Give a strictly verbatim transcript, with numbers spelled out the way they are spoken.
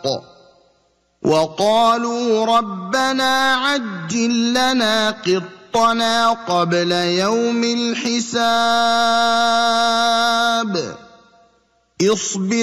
وقالوا ربنا عجل لنا قطنا قبل يوم الحساب اصبر